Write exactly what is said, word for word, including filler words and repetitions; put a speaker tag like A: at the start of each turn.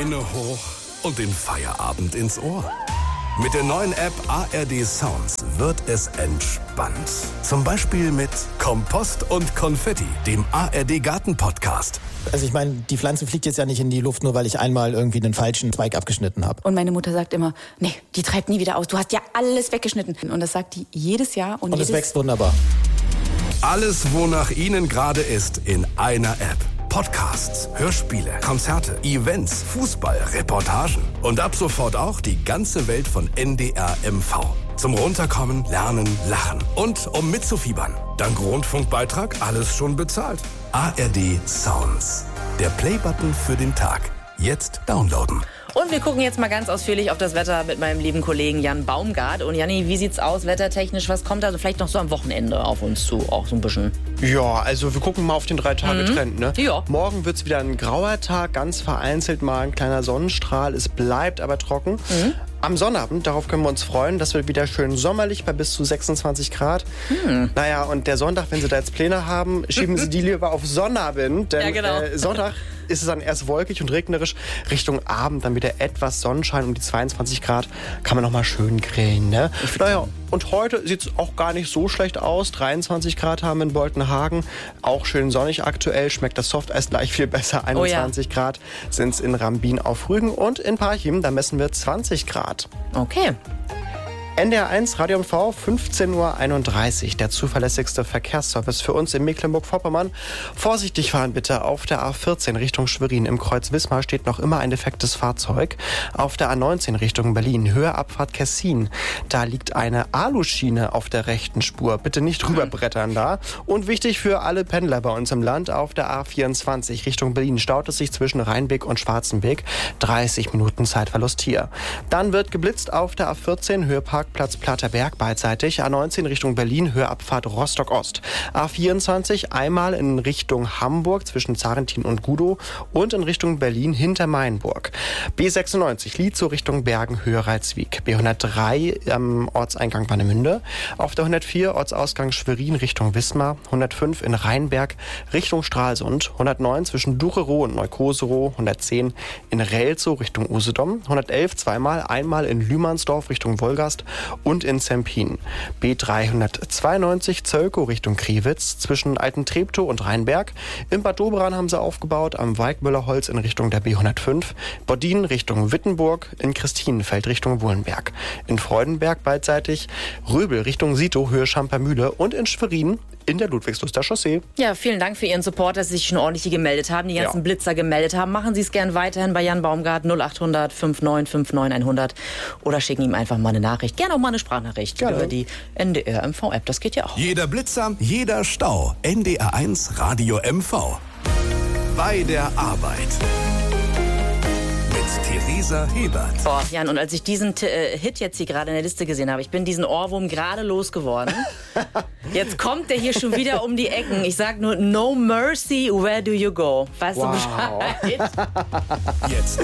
A: Beine hoch und den Feierabend ins Ohr. Mit der neuen App A R D Sounds wird es entspannt. Zum Beispiel mit Kompost und Konfetti, dem A R D Garten Podcast.
B: Also ich meine, die Pflanze fliegt jetzt ja nicht in die Luft, nur weil ich einmal irgendwie einen falschen Zweig abgeschnitten habe.
C: Und meine Mutter sagt immer, nee, die treibt nie wieder aus. Du hast ja alles weggeschnitten. Und das sagt die jedes Jahr. Und,
B: und
C: jedes
B: es wächst wunderbar.
A: Alles, wonach Ihnen gerade ist, in einer App. Podcasts, Hörspiele, Konzerte, Events, Fußball, Reportagen und ab sofort auch die ganze Welt von N D R M V. Zum Runterkommen, Lernen, Lachen und um mitzufiebern. Dank Rundfunkbeitrag alles schon bezahlt. A R D Sounds. Der Playbutton für den Tag. Jetzt downloaden.
D: Und wir gucken jetzt mal ganz ausführlich auf das Wetter mit meinem lieben Kollegen Jan Baumgart. Und Janni, wie sieht's aus wettertechnisch? Was kommt also vielleicht noch so am Wochenende auf uns zu? Auch so ein bisschen.
E: Ja, also wir gucken mal auf den Drei-Tage-Trend. Ne?
D: Ja.
E: Morgen wird's wieder ein grauer Tag, ganz vereinzelt mal ein kleiner Sonnenstrahl. Es bleibt aber trocken.
D: Mhm.
E: Am Sonnabend, darauf können wir uns freuen, das wird wieder schön sommerlich bei bis zu sechsundzwanzig Grad.
D: Hm.
E: Naja, und der Sonntag, wenn Sie da jetzt Pläne haben, schieben Sie die lieber auf Sonnabend. Denn
D: Ja, genau.
E: äh, Sonntag ist es dann erst wolkig und regnerisch. Richtung Abend dann wieder etwas Sonnenschein um die zweiundzwanzig Grad. Kann man noch mal schön grillen. Ne? Naja, und heute sieht es auch gar nicht so schlecht aus. dreiundzwanzig Grad haben wir in Boltenhagen. Auch schön sonnig aktuell. Schmeckt das Softeis gleich viel besser. einundzwanzig
D: Oh ja.
E: Grad sind es in Rambin auf Rügen. Und in Parchim, da messen wir zwanzig Grad.
D: Okay.
E: N D R eins Radio M V, fünfzehn Uhr einunddreißig, der zuverlässigste Verkehrsservice für uns in Mecklenburg-Vorpommern. Vorsichtig fahren bitte. Auf der A vierzehn Richtung Schwerin im Kreuz Wismar steht noch immer ein defektes Fahrzeug. Auf der A neunzehn Richtung Berlin, Höhe Abfahrt Kessin, da liegt eine Aluschiene auf der rechten Spur. Bitte nicht rüberbrettern da. Und wichtig für alle Pendler bei uns im Land, auf der A vierundzwanzig Richtung Berlin staut es sich zwischen Rheinbeck und Schwarzenbeck. dreißig Minuten Zeitverlust hier. Dann wird geblitzt auf der A vierzehn, Höhe Park Platz Platterberg beidseitig, A neunzehn Richtung Berlin, Höheabfahrt Rostock-Ost. A vierundzwanzig einmal in Richtung Hamburg zwischen Zarentin und Gudow und in Richtung Berlin hinter Mainburg. B sechsundneunzig Lietzow Richtung Bergen, Höhe Reitswiek. B hundertdrei am Ortseingang Warnemünde. Auf der hundertvier Ortsausgang Schwerin Richtung Wismar. hundertfünf in Rheinberg Richtung Stralsund. hundertneun zwischen Ducherow und Neukoserow. hundertzehn in Relzow Richtung Usedom. hundertelf zweimal, einmal in Lühmannsdorf Richtung Wolgast und in Zempin. B dreihundertzweiundneunzig Zölkow Richtung Kriwitz zwischen Alten-Treptow und Rheinberg. In Bad Doberan haben sie aufgebaut, am Weigmüllerholz in Richtung der B hundertfünf. Bodin Richtung Wittenburg, in Christinenfeld Richtung Wohlenberg. In Freudenberg beidseitig, Röbel Richtung Sito, Höhe Schampermühle und in Schwerin in der Ludwigsluster Chaussee.
D: Ja, vielen Dank für Ihren Support, dass Sie sich schon ordentlich hier gemeldet haben, die ganzen
E: Ja.
D: Blitzer gemeldet haben. Machen Sie es gern weiterhin bei Jan Baumgart null acht hundert neunundfünfzig neunundfünfzig hundert oder schicken ihm einfach mal eine Nachricht. Gerne auch mal eine Sprachnachricht
E: Gerne.
D: über die N D R M V-App. Das geht ja auch.
A: Jeder Blitzer, jeder Stau. N D R eins Radio M V. Bei der Arbeit. Mit Theresa Hebert.
D: Oh, Jan, und als ich diesen T- äh, Hit jetzt hier gerade in der Liste gesehen habe, ich bin diesen Ohrwurm gerade losgeworden. Jetzt kommt der hier schon wieder um die Ecken. Ich sag nur, no mercy, where do you go? Weißt
E: Wow.
D: du Bescheid?
A: Jetzt